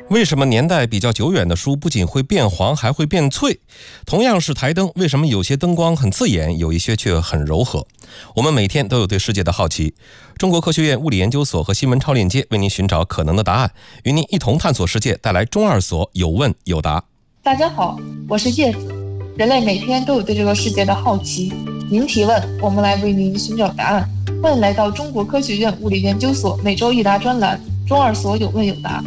为什么年代比较久远的书不仅会变黄，还会变脆？同样是台灯，为什么有些灯光很刺眼，有一些却很柔和？我们每天都有对世界的好奇。中国科学院物理研究所和新闻超链接为您寻找可能的答案，与您一同探索世界，带来中二所有问有答。 大家好，我是叶子。人类每天都有对这个世界的好奇，您提问，我们来为您寻找答案。欢迎来到中国科学院物理研究所每周一答专栏，中二所有问有答。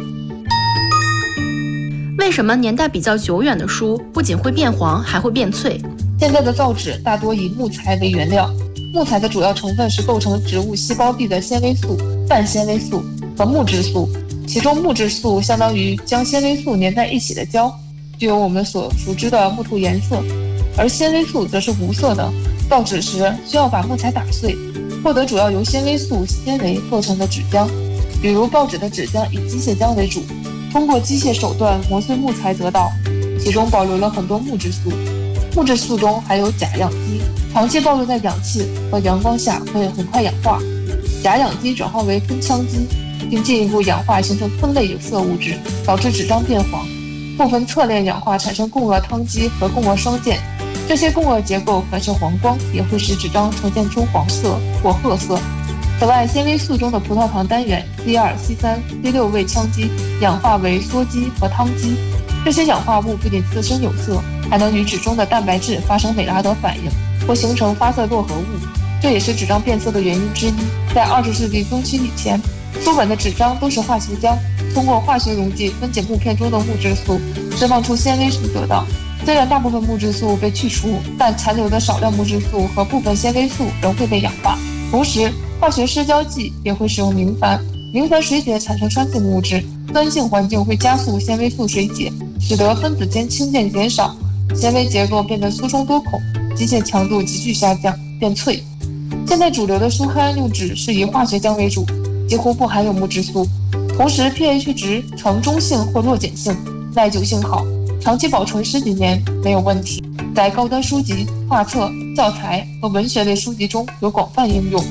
为什么年代比较久远的书不仅会变黄，还会变脆？ 现在的造纸大多以木材为原料，木材的主要成分是构成植物细胞壁的纤维素、半纤维素和木质素，其中木质素相当于将纤维素粘在一起的胶，具有我们所熟知的木头颜色，而纤维素则是无色的。造纸时需要把木材打碎，获得主要由纤维素纤维构成的纸浆，比如报纸的纸浆以机械浆为主，通过机械手段磨碎木材得到，其中保留了很多木质素。木质素中还有钾氧基，长期暴露在氧气和阳光下会很快氧化，钾氧基转化为酚羟基，并进一步氧化形成酚类有色物质，导致纸张变黄。部分侧链氧化产生共轭羟基和共轭双键，这些共轭结构反射黄光，也会使纸张呈现出黄色或褐色。此外，纤维素中的葡萄糖单元 C2、C3、C6 位羟基氧化为羧基和羟基，这些氧化物不仅自身有色，还能与纸中的蛋白质发生美拉德反应，或形成发色络合物，这也是纸张变色的原因之一。在20世纪中期以前，书本的纸张都是化学浆，通过化学溶剂分解木片中的木质素，释放出纤维素得到。虽然大部分木质素被去除，但残留的少量木质素和部分纤维素仍会被氧化。同时，化学失焦剂也会使用明矾，明矾水解产生酸性物质，酸性环境会加速纤维素水解，使得分子间氢键减少，纤维结构变得粗中多孔，机械强度急剧下降，变脆。现在主流的书刊用纸是以化学浆为主，几乎不含有木质素，同时 pH 值呈中性或弱碱性，耐久性好，长期保存10几年没有问题，在高端书籍、画册、教材和文学类书籍中有广泛应用。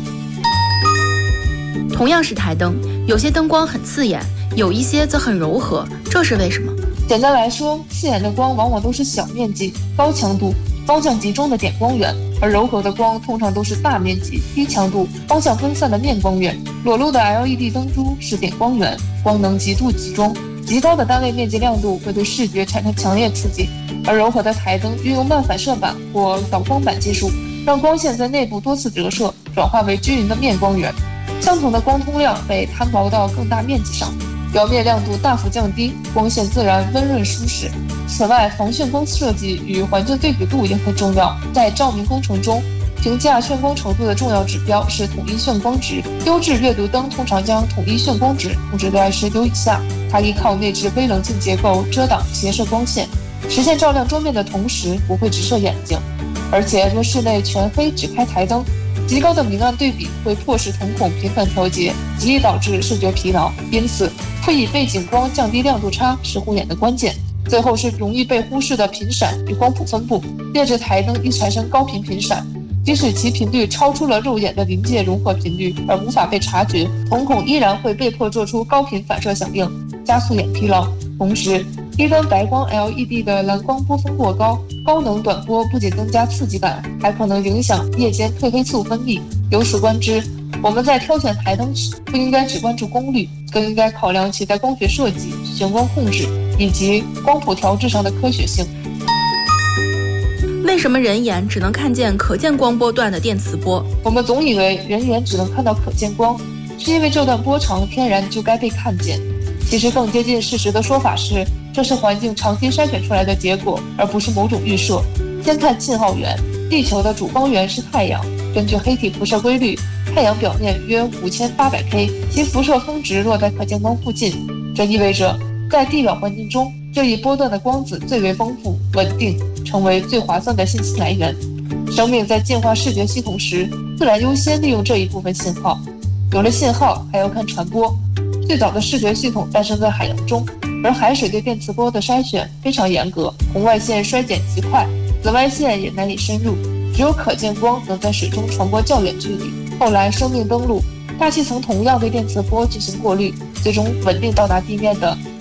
同样是台灯，有些灯光很刺眼，有一些则很柔和，这是为什么？ 简单来说，刺眼的光往往都是小面积、高强度、方向集中的点光源，而柔和的光通常都是大面积、低强度、方向分散的面光源。裸露的 LED 灯珠是点光源，光能极度集中，极高的单位面积亮度会对视觉产生强烈刺激，而柔和的台灯运用慢反射板或导光板技术，让光线在内部多次折射，转化为均匀的面光源。相同的光通量被摊薄到更大面积上，表面亮度大幅降低，光线自然温润舒适。此外，防眩光设计与环境对比度也很重要。在照明工程中，评价眩光程度的重要指标是统一眩光值。优质阅读灯通常将统一眩光值控制在19以下，它依靠内置微棱镜结构遮挡斜射光线，实现照亮桌面的同时不会直射眼睛。而且若室内全黑只开台灯，极高的明暗对比会迫使瞳孔频繁调节，极易导致视觉疲劳。因此，配以背景光降低亮度差是护眼的关键。最后是容易被忽视的频闪与光谱分布。劣质台灯易产生高频频闪，即使其频率超出了肉眼的临界融合频率而无法被察觉，瞳孔依然会被迫做出高频反射响应，加速眼疲劳。同时，低端白光 LED 的蓝光波峰过高，高能短波不仅增加刺激感，还可能影响夜间褪黑素分泌。由此观之，我们在挑选台灯时，不应该只关注功率，更应该考量其在光学设计、眩光控制以及光谱调制上的科学性。 为什么人眼只能看见可见光波段的电磁波？ 我们总以为人眼只能看到可见光，是因为这段波长天然就该被看见。其实更接近事实的说法是，这是环境长期筛选出来的结果，而不是某种预设。先看信号源，地球的主光源是太阳。根据黑体辐射规律，太阳表面约5800K， 其辐射峰值落在可见光附近。这意味着，在地表环境中，这一波段的光子最为丰富、稳定，成为最划算的信息来源。生命在进化视觉系统时，自然优先利用这一部分信号。有了信号，还要看传播。最早的视觉系统诞生在海洋中，而海水对电磁波的筛选非常严格，红外线衰减极快，紫外线也难以深入，只有可见光能在水中传播较远距离。后来生命登陆，大气层同样对电磁波进行过滤，最终稳定到达地面的